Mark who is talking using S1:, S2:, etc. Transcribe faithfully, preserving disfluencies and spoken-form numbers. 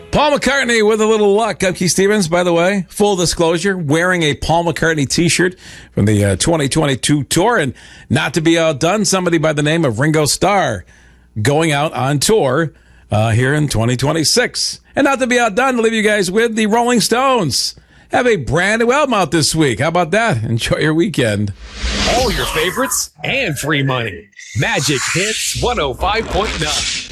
S1: Paul McCartney with a little luck. I'm Keith Stevens, by the way. Full disclosure, wearing a Paul McCartney t-shirt from the uh, twenty twenty-two tour. And not to be outdone, somebody by the name of Ringo Starr going out on tour uh, here in twenty twenty-six. And not to be outdone, to leave you guys with the Rolling Stones. Have a brand new album out this week. How about that? Enjoy your weekend.
S2: All your favorites and free money. Magic Hits one oh five point nine.